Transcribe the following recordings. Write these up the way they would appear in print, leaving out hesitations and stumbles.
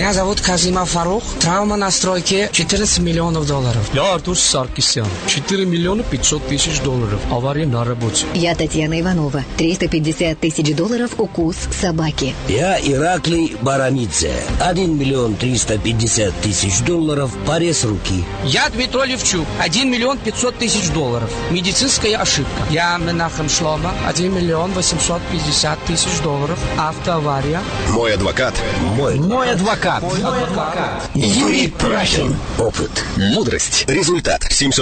Меня зовут Казимов Фарух. Травма на стройке $14 миллионов. Я Артур Саркисян. 4 миллиона 500 тысяч долларов. Авария на работе. Я Татьяна Иванова. $350 тысяч укус собаки. Я Ираклий Барамидзе. 1 миллион 350 тысяч долларов. Порез руки. Я Дмитрий Левчук. 1 миллион 500 тысяч долларов. Медицинская ошибка. Я Менахем Шлома. 1 миллион 850 тысяч долларов. Автоавария. Мой адвокат. Мой адвокат. Юрий Прахин. Опыт. Мудрость. Результат.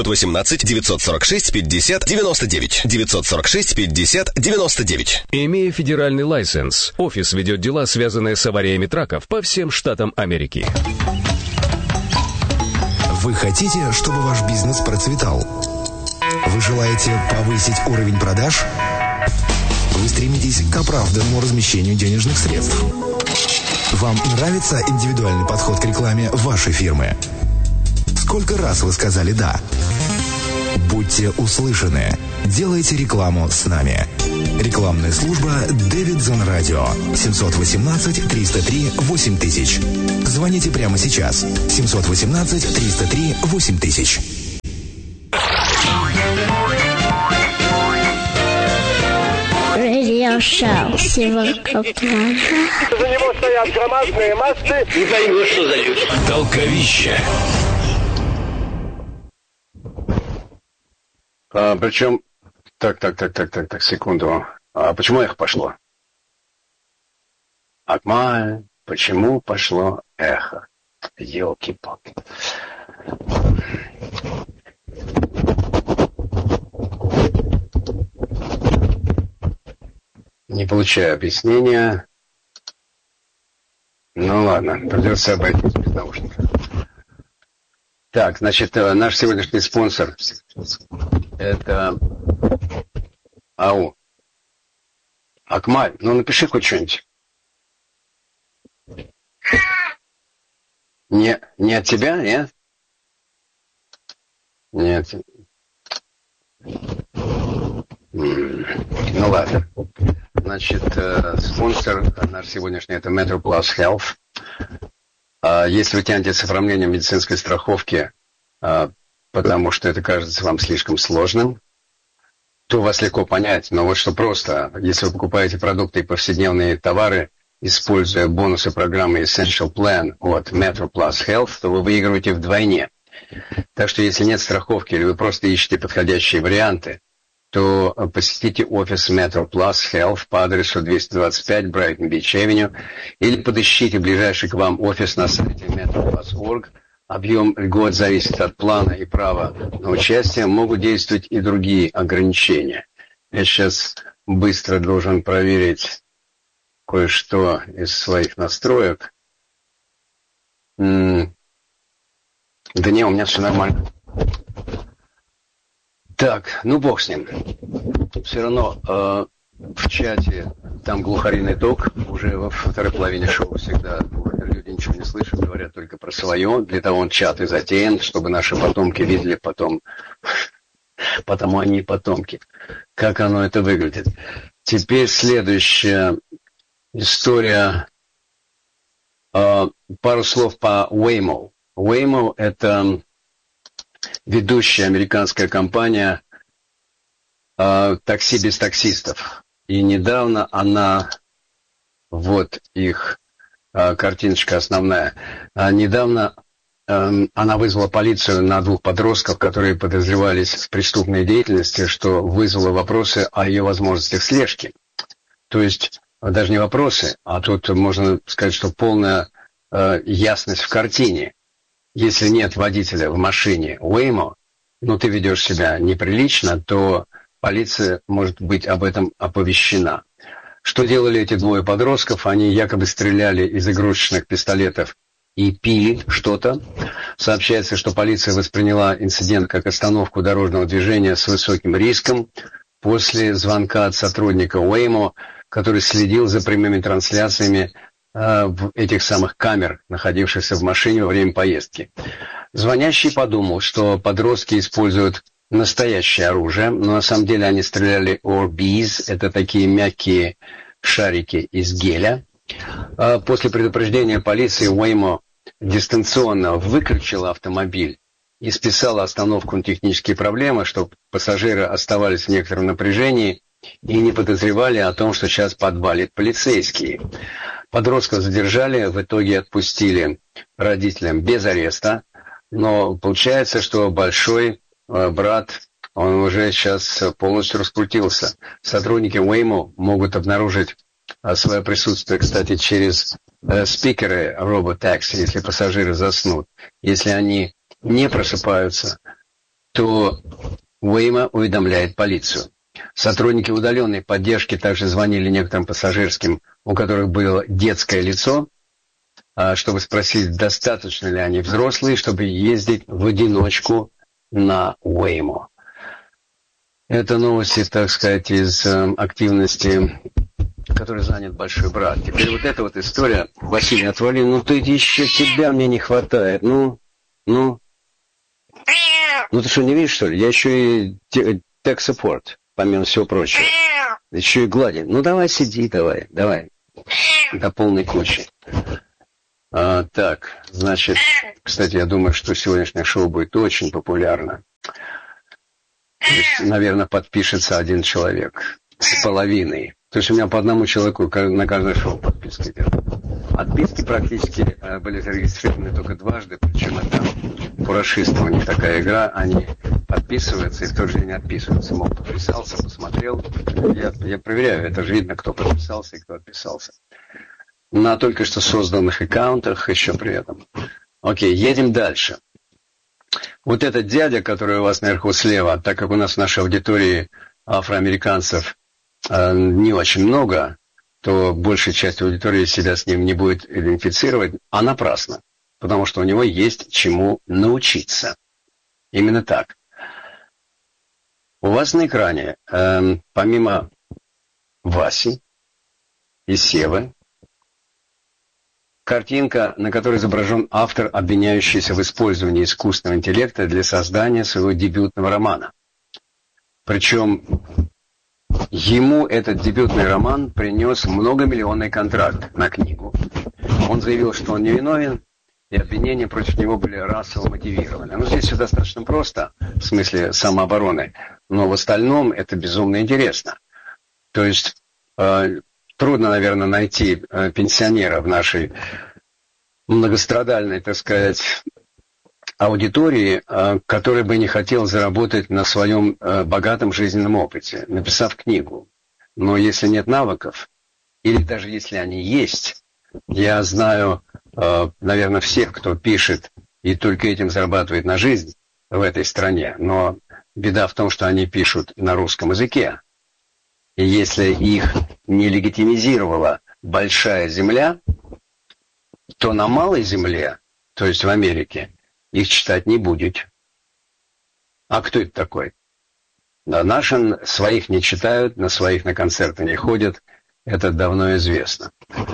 718-946-50-99. 946-50-99. Имея федеральный лайсенс, офис ведет дела, связанные с авариями траков по всем штатам Америки. Вы хотите, чтобы ваш бизнес процветал? Вы желаете повысить уровень продаж? Вы стремитесь к оправданному размещению денежных средств? Вам нравится индивидуальный подход к рекламе вашей фирмы? Сколько раз вы сказали «да»? Будьте услышаны. Делайте рекламу с нами. Рекламная служба Davidson Radio. 718-303-8000. Звоните прямо сейчас. 718-303-8000. Радиошоу «Сегодня плана». За него стоят громадные массы. Не поймешь, что за люди. Толковище. Причем... Так, секунду. А почему эхо пошло? Акмаль, почему пошло эхо? Ёлки-палки. Не получаю объяснения. Ну ладно, придется обойтись без наушников. Так, значит, наш сегодняшний спонсор — это АУ. Акмаль, ну напиши хоть что-нибудь. Не от тебя, нет? Нет. Ну ладно. Значит, спонсор наш сегодняшний — это Metro Plus Health. Если вы тянете с оформлением медицинской страховки, потому что это кажется вам слишком сложным, то вас легко понять. Но вот что просто, если вы покупаете продукты и повседневные товары, используя бонусы программы Essential Plan от Metro Plus Health, то вы выигрываете вдвойне. Так что если нет страховки или вы просто ищете подходящие варианты, то посетите офис Metro Plus Health по адресу 225 Brighton Beach Avenue или подыщите ближайший к вам офис на сайте metroplus.org. Объем льгот зависит от плана и права на участие. Могут действовать и другие ограничения. Я сейчас быстро должен проверить кое-что из своих настроек. Да не, у меня все нормально. Так, ну бог с ним. Все равно в чате там глухариный ток. Уже во второй половине шоу всегда люди ничего не слышат, говорят только про свое. Для того он чат и затеян, чтобы наши потомки видели потом. Потому они потомки. Как оно это выглядит. Теперь следующая история. Пару слов по Waymo. Waymo — это ведущая американская компания такси без таксистов. И недавно она, вот их картиночка основная, недавно она вызвала полицию на 2 подростков, которые подозревались в преступной деятельности, что вызвало вопросы о ее возможностях слежки. То есть даже не вопросы, а тут можно сказать, что полная ясность в картине. Если нет водителя в машине Waymo, но ты ведешь себя неприлично, то полиция может быть об этом оповещена. Что делали эти 2 подростков? Они якобы стреляли из игрушечных пистолетов и пили что-то. Сообщается, что полиция восприняла инцидент как остановку дорожного движения с высоким риском после звонка от сотрудника Waymo, который следил за прямыми трансляциями этих самых камер, находившихся в машине во время поездки. Звонящий подумал, что подростки используют настоящее оружие, но на самом деле они стреляли Orbeez, это такие мягкие шарики из геля, После предупреждения полиции Waymo дистанционно выключила автомобиль и списала остановку на технические проблемы, чтобы пассажиры оставались в некотором напряжении и не подозревали о том, что сейчас подвалит полицейские. Подростков задержали, в итоге отпустили родителям без ареста, но получается, что большой брат, он уже сейчас полностью раскрутился. Сотрудники Waymo могут обнаружить свое присутствие, кстати, через спикеры роботакси, если пассажиры заснут. Если они не просыпаются, то Waymo уведомляет полицию. Сотрудники удаленной поддержки также звонили некоторым пассажирским, у которых было детское лицо, чтобы спросить, достаточно ли они взрослые, чтобы ездить в одиночку на Waymo. Это новости, так сказать, из активности, которой занят большой брат. Теперь вот эта вот история, Василий, отвали, ты еще тебя мне не хватает, Ну ты что, не видишь, что ли? Я еще и tech-support, помимо всего прочего. Еще и гладить. Давай сиди, давай. До полной кучи. Так, значит, кстати, я думаю, что сегодняшнее шоу будет очень популярно. То есть, наверное, подпишется один человек с половиной. То есть у меня по одному человеку на каждое шоу подписки идет. Отписки практически были зарегистрированы только дважды, причем это фурашистов, у них такая игра, они подписываются и в тот же день отписываются. Мол, подписался, посмотрел. Я проверяю, это же видно, кто подписался и кто отписался. На только что созданных аккаунтах еще при этом. Окей, едем дальше. Вот этот дядя, который у вас наверху слева, так как у нас в нашей аудитории афроамериканцев не очень много, то большая часть аудитории себя с ним не будет идентифицировать, а напрасно, потому что у него есть чему научиться. Именно так. У вас на экране, помимо Васи и Севы, картинка, на которой изображен автор, обвиняющийся в использовании искусственного интеллекта для создания своего дебютного романа. Причем ему этот дебютный роман принес многомиллионный контракт на книгу. Он заявил, что он невиновен, и обвинения против него были расово мотивированы. Здесь все достаточно просто, в смысле самообороны, но в остальном это безумно интересно. То есть трудно, наверное, найти пенсионера в нашей многострадальной, так сказать, аудитории, который бы не хотел заработать на своем богатом жизненном опыте, написав книгу. Но если нет навыков, или даже если они есть, я знаю, наверное, всех, кто пишет и только этим зарабатывает на жизнь в этой стране, но беда в том, что они пишут на русском языке. И если их не легитимизировала большая земля, то на малой земле, то есть в Америке, их читать не будет. А кто это такой? Да, наши своих не читают, на своих на концерты не ходят. Это давно известно.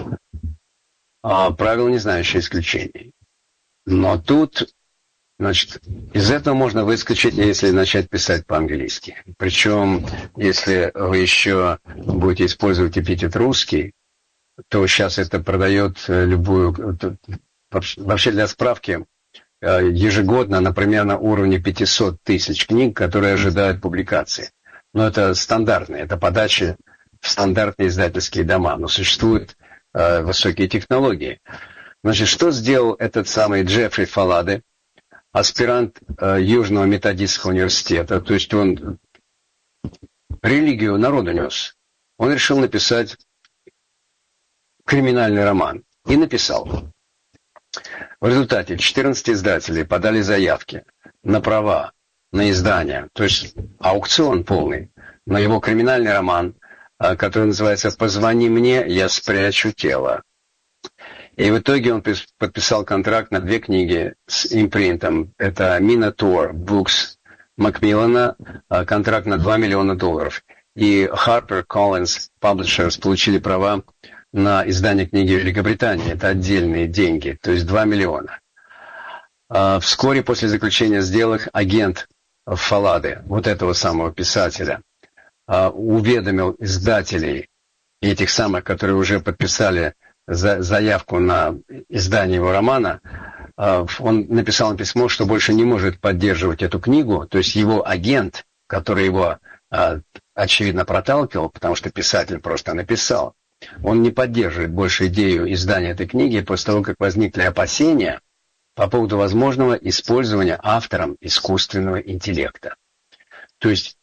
Правило, не знающее исключений. Но тут, значит, из этого можно выскочить, если начать писать по-английски. Причем, если вы еще будете использовать эпитет «русский», то сейчас это продает любую... Вообще для справки, ежегодно, например, на уровне 500 тысяч книг, которые ожидают публикации. Но это стандартные, это подачи в стандартные издательские дома. Но существуют высокие технологии. Значит, что сделал этот самый Джеффри Фаладе, аспирант Южного методистского университета, то есть он религию народу нес. Он решил написать криминальный роман. И написал. В результате 14 издателей подали заявки на права, на издание, то есть аукцион полный, на его криминальный роман, который называется «Позвони мне, я спрячу тело». И в итоге он подписал контракт на 2 книги с импринтом. Это Minotaur Books Макмиллана, контракт на $2 миллиона. И HarperCollins Publishers получили права на издание книги в Великобритании. Это отдельные деньги, то есть $2 миллиона. Вскоре после заключения сделок агент Фаладе, вот этого самого писателя, уведомил издателей, этих самых, которые уже подписали заявку на издание его романа, он написал письмо, что больше не может поддерживать эту книгу, то есть его агент, который его, очевидно, проталкивал, потому что писатель просто написал, он не поддерживает больше идею издания этой книги после того, как возникли опасения по поводу возможного использования автором искусственного интеллекта. То есть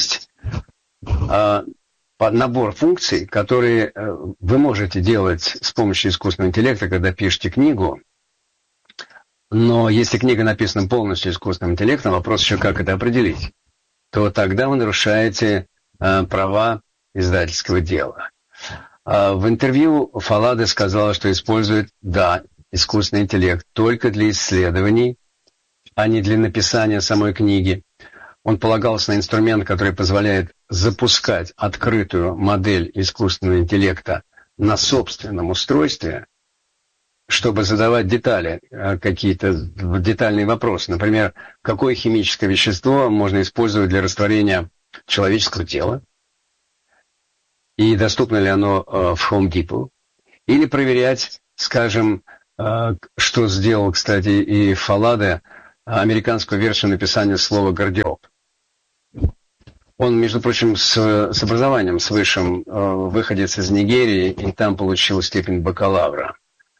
набор функций, которые вы можете делать с помощью искусственного интеллекта, когда пишете книгу, но если книга написана полностью искусственным интеллектом, вопрос еще как это определить, то тогда вы нарушаете права издательского дела. В интервью Фаладе сказала, что использует, искусственный интеллект только для исследований, а не для написания самой книги. Он полагался на инструмент, который позволяет запускать открытую модель искусственного интеллекта на собственном устройстве, чтобы задавать какие-то детальные вопросы. Например, какое химическое вещество можно использовать для растворения человеческого тела, и доступно ли оно в Home Depot, или проверять, скажем, что сделал, кстати, и Фаладе, американскую версию написания слова «гардероб». Он, между прочим, с образованием, с высшим, выходец из Нигерии, и там получил степень бакалавра.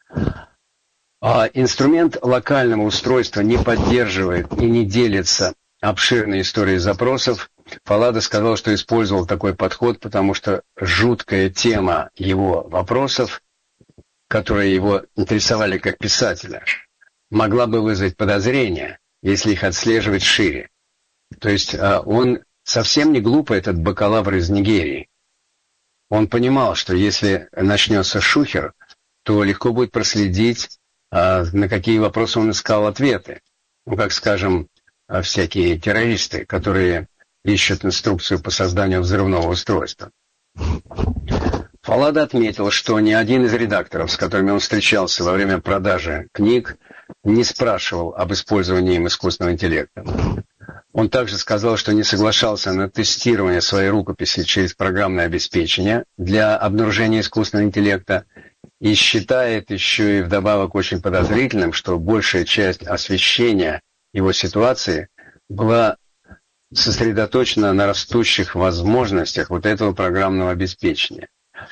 Инструмент локального устройства не поддерживает и не делится обширной историей запросов. Фаладе сказал, что использовал такой подход, потому что жуткая тема его вопросов, которые его интересовали как писателя, могла бы вызвать подозрения, если их отслеживать шире. То есть он совсем не глупый, этот бакалавр из Нигерии. Он понимал, что если начнется шухер, то легко будет проследить, на какие вопросы он искал ответы. Как, скажем, всякие террористы, которые ищут инструкцию по созданию взрывного устройства. Фаладе отметил, что ни один из редакторов, с которыми он встречался во время продажи книг, не спрашивал об использовании им искусственного интеллекта. Он также сказал, что не соглашался на тестирование своей рукописи через программное обеспечение для обнаружения искусственного интеллекта и считает еще и вдобавок очень подозрительным, что большая часть освещения его ситуации была сосредоточена на растущих возможностях вот этого программного обеспечения.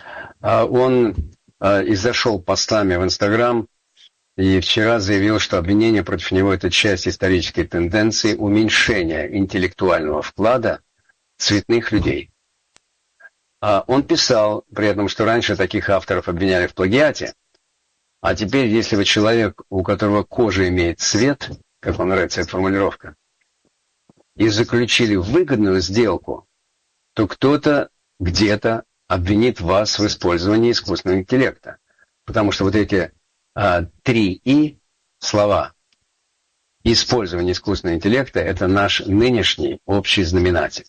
Он изошел постами в Инстаграм и вчера заявил, что обвинение против него – это часть исторической тенденции уменьшения интеллектуального вклада цветных людей. Он писал при этом, что раньше таких авторов обвиняли в плагиате, а теперь, если вы человек, у которого кожа имеет цвет, как вам нравится эта формулировка, и заключили выгодную сделку, то кто-то где-то обвинит вас в использовании искусственного интеллекта. Потому что вот эти 3 «и» слова использование искусственного интеллекта – это наш нынешний общий знаменатель.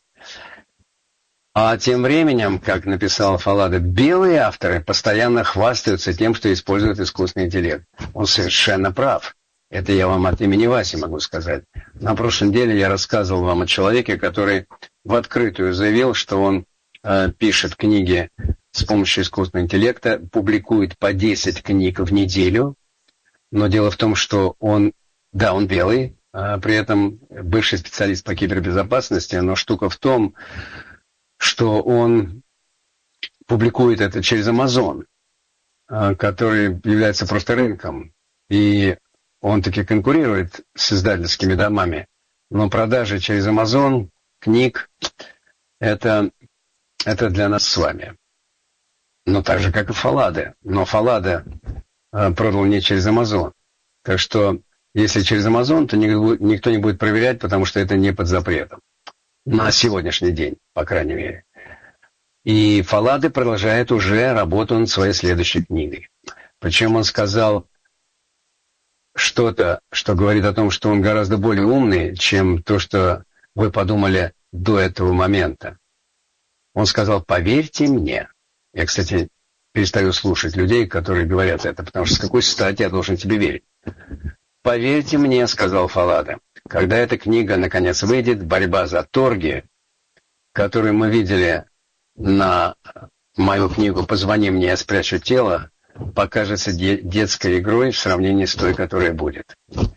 А тем временем, как написал Фаладе, белые авторы постоянно хвастаются тем, что используют искусственный интеллект. Он совершенно прав. Это я вам от имени Васи могу сказать. На прошлой неделе я рассказывал вам о человеке, который в открытую заявил, что он пишет книги с помощью искусственного интеллекта, публикует по 10 книг в неделю. Но дело в том, что он белый, при этом бывший специалист по кибербезопасности, но штука в том, что он публикует это через Amazon, который является просто рынком. И он таки конкурирует с издательскими домами. Но продажи через Amazon книг – это для нас с вами. Но так же, как и Фаладе. Но Фаладе продал не через Amazon. Так что, если через Amazon, то никто не будет проверять, потому что это не под запретом. На сегодняшний день, по крайней мере. И Фаладе продолжает уже работу над своей следующей книгой. Причем он сказал что-то, что говорит о том, что он гораздо более умный, чем то, что вы подумали до этого момента. Он сказал: поверьте мне. Я, кстати, перестаю слушать людей, которые говорят это, потому что с какой стати я должен тебе верить? Поверьте мне, сказал Фаладе, когда эта книга наконец выйдет, борьба за торги, которую мы видели на мою книгу «Позвони мне, я спрячу тело», покажется детской игрой в сравнении с той, которая будет.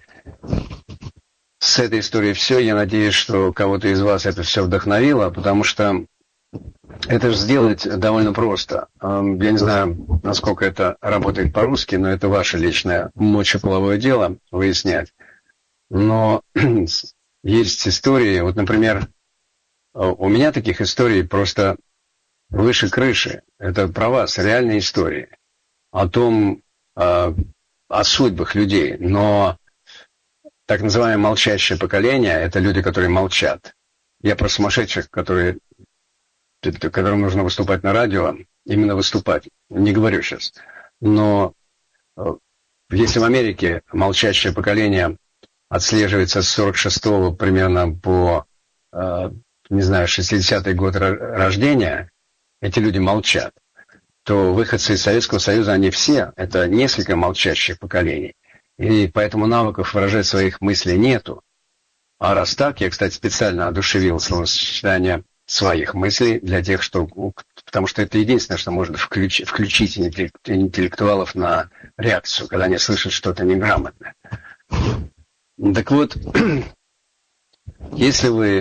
С этой историей все. Я надеюсь, что кого-то из вас это все вдохновило, потому что это же сделать довольно просто. Я не знаю, насколько это работает по-русски, но это ваше личное мочеполовое дело выяснять. Но есть истории, вот, например, у меня таких историй просто выше крыши. Это про вас, реальные истории о том, о судьбах людей. Но так называемое молчащее поколение – это люди, которые молчат. Я про сумасшедших, которым нужно выступать на радио, именно выступать. Не говорю сейчас. Но если в Америке молчащее поколение отслеживается с 46-го примерно по, 60-й год рождения, эти люди молчат, то выходцы из Советского Союза, они все, это несколько молчащих поколений. И поэтому навыков выражать своих мыслей нету. А раз так, я, кстати, специально одушевил словосочетание своих мыслей для тех, потому что это единственное, что может включить интеллектуалов на реакцию, когда они слышат что-то неграмотное. Так вот, если вы